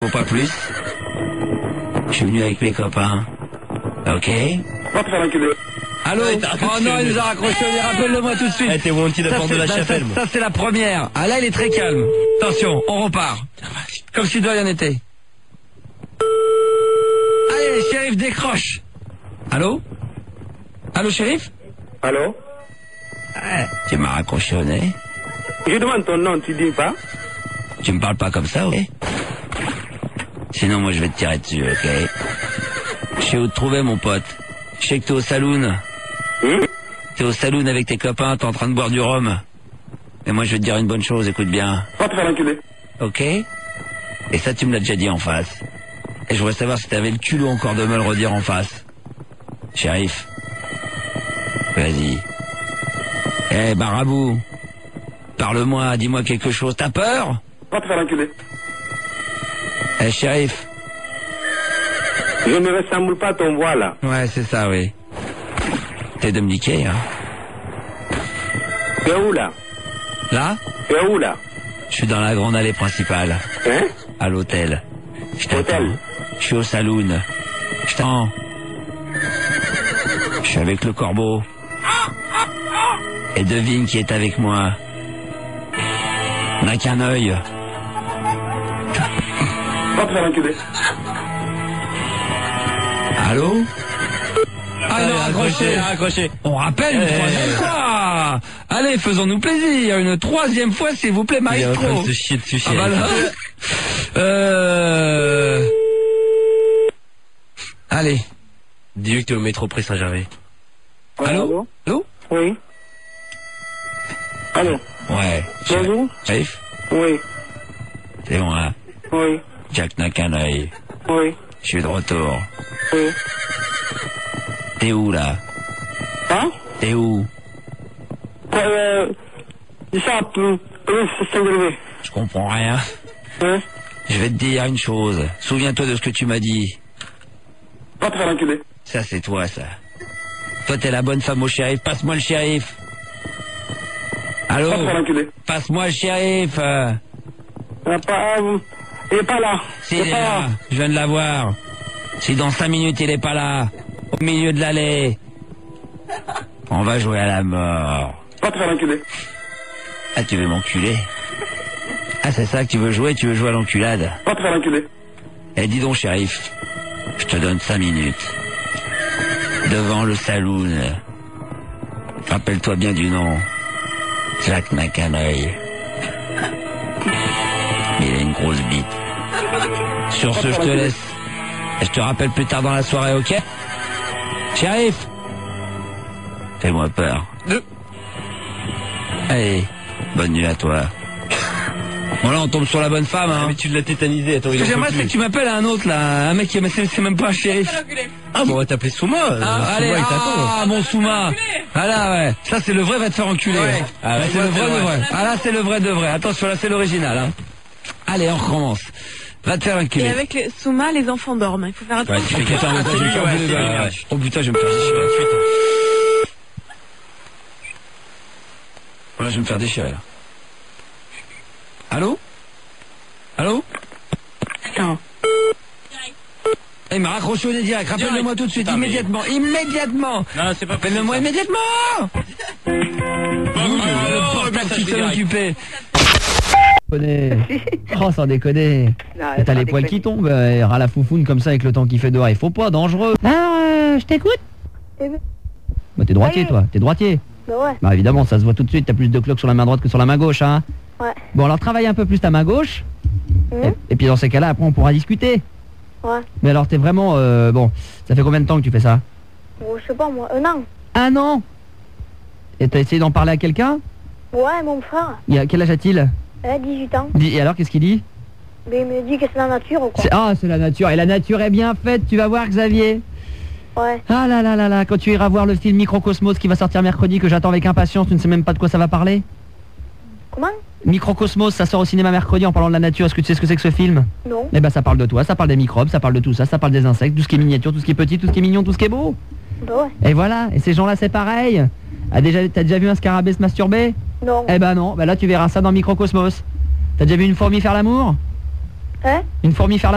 Faut pas plus. Je suis venu avec mes copains. Ok? Va te faire enculer. Allô? Oh non, il nous a raccroché, rappelle-le-moi tout de suite. Eh, t'es wanted à Porte de la Chapelle, moi. Ça, c'est la première. Ah là, il est très calme. Attention, on repart. Comme si de rien n'était. Allez, shérif, décroche. Allô? Allô, shérif? Allô? Tu m'as raccroché au nez. Je demande ton nom, tu dis pas? Tu me parles pas comme ça, ok? Sinon, moi, je vais te tirer dessus, ok? Je sais où te trouver, mon pote. Je sais que t'es au saloon. T'es au saloon avec tes copains, t'es en train de boire du rhum. Et moi, je vais te dire une bonne chose, écoute bien. Va te faire enculer. Ok? Et ça, tu me l'as déjà dit en face. Et je voudrais savoir si t'avais le culot encore de me le redire en face. Shérif. Vas-y. Eh, Barabou. Parle-moi, dis-moi quelque chose. T'as peur? Va te faire enculer. Eh, shérif. Je ne ressemble pas à ton voix là. Ouais, c'est ça, oui. T'es dominiqué, hein? T'es où là? Là? T'es où là? Je suis dans la grande allée principale. Hein? À l'hôtel. Je t'attends. Hôtel? Je suis au saloon. Je t'attends. Je suis avec le corbeau. Et devine qui est avec moi. On n'a qu'un œil. Va te faire enculer. Allô? Ah non, raccroché. On rappelle une troisième fois. Allez, faisons-nous plaisir. Une troisième fois, s'il vous plaît, Il est en train maestro. de se chier dessus, Ah bah Shérif. là. Allez. Dis-lui que t'es au métro près Saint-Gervais. Allô? Allô? Oui. Allô? Ouais. Bonjour? Shérif? Oui. C'est moi. Oui. Jack n'a qu'un œil. Oui. Je suis de retour. Oui. T'es où, là? Hein? T'es où? Ça, c'est levé. Je comprends rien. Hein? Je vais te dire une chose. Souviens-toi de ce que tu m'as dit. Va te faire enculer. Ça, c'est toi, ça. Toi, t'es la bonne femme au shérif. Passe-moi le shérif. Allô? Va te faire enculer. Passe-moi le shérif. Il est pas là. Si, Il il est est pas là. là. Je viens de l'avoir. Si dans 5 minutes, il est pas là, au milieu de l'allée, on va jouer à la mort. Va te faire enculer. Ah, tu veux m'enculer? Ah, c'est ça que tu veux jouer à l'enculade? Va te faire enculer. Eh, dis donc, shérif, je te donne 5 minutes. Devant le saloon. Rappelle-toi bien du nom. Jack n'a qu'un œil. Mais il a une grosse bite. Sur ce, je te laisse. Et je te rappelle plus tard dans la soirée, ok? Shérif! Fais-moi peur. Allez, bonne nuit à toi. Bon là, on tombe sur la bonne femme, hein. Mais tu l'as tétanisé, attends, Ce il que en peut j'aimerais, c'est plus. que tu m'appelles un autre, là. Un mec qui c'est même pas un shérif. Ah, bon, on va t'appeler Souma. Allez, Souma, il t'attend. mon Souma. Ah là, ouais. Ça, c'est le vrai, va te faire enculer. Ouais. Ah, Ouais, c'est le vrai c'est de vrai. vrai. Ah là, c'est le vrai de vrai. Attention, là, c'est l'original, hein. Allez, on recommence. Va te faire Et enculer. avec les Souma, les enfants dorment. Il faut faire Ouais, attention. tu fais Putain, ça, je vais me faire ouais, enculer, c'est ouais. vrai. Oh putain, je vais me faire déchirer. Voilà, je vais me faire déchirer, là. Allô? Allô? Non. Il m'a raccroché au nez direct. Rappelle-le-moi tout de suite, Putain, mais- immédiatement. Immédiatement! Non, c'est pas Rappelle-le-moi immédiatement! Le portable qui s'est occupé. Oh, sans déconner. T'as les poils qui tombent, ras la foufoune comme ça avec le temps qu'il fait dehors. Il faut pas, dangereux. Alors, je t'écoute. Bah, t'es droitier, toi. T'es droitier. Bah ouais, Bah, évidemment, ça se voit tout de suite. T'as plus de cloques sur la main droite que sur la main gauche, hein. ouais, Bon, alors travaille un peu plus ta main gauche. Et puis dans ces cas-là, après, on pourra discuter. ouais. Mais alors, t'es vraiment... bon, ça fait combien de temps que tu fais ça? Bon, je sais pas moi, un an. Un an. Et t'as essayé d'en parler à quelqu'un? Ouais, mon frère, Quel âge a-t-il? elle a 18 ans. Et alors, qu'est-ce qu'il dit? Mais il me dit que c'est la nature ou quoi. C'est la nature. Et la nature est bien faite, tu vas voir, Xavier. Ouais, Ah là là là là, quand tu iras voir le film Microcosmos qui va sortir mercredi, que j'attends avec impatience, tu ne sais même pas de quoi ça va parler? comment? Microcosmos, ça sort au cinéma mercredi en parlant de la nature. Est-ce que tu sais ce que c'est que ce film? Non. Eh ben ça parle de toi, ça parle des microbes, ça parle de tout ça, ça parle des insectes, tout ce qui est miniature, tout ce qui est petit, tout ce qui est mignon, tout ce qui est beau. Bah ouais. Et voilà, et ces gens-là c'est pareil. T'as déjà vu un scarabée se masturber? Non. Eh ben non, ben là tu verras ça dans Microcosmos. T'as déjà vu une fourmi faire l'amour? Hein? Une fourmi faire l'amour?